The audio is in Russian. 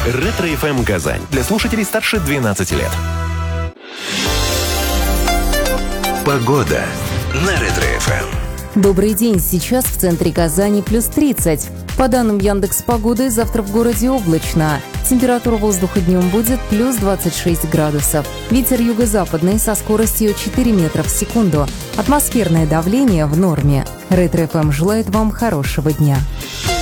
Ретро-ФМ Казань. Для слушателей старше 12 лет. Погода на Ретро-ФМ. Добрый день. Сейчас в центре Казани плюс 30. По данным Яндекс.Погоды, завтра в городе облачно. Температура воздуха днем будет плюс 26 градусов. Ветер юго-западный со скоростью 4 метра в секунду. Атмосферное давление в норме. Ретро-ФМ желает вам хорошего дня.